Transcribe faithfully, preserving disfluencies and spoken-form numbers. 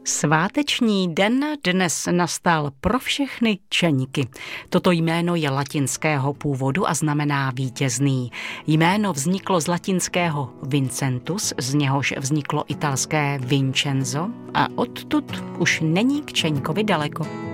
Sváteční den dnes nastal pro všechny čeňky. Toto jméno je latinského původu a znamená vítězný. Jméno vzniklo z latinského Vincentus, z něhož vzniklo italské Vincenzo a odtud už není k Čeňkovi daleko.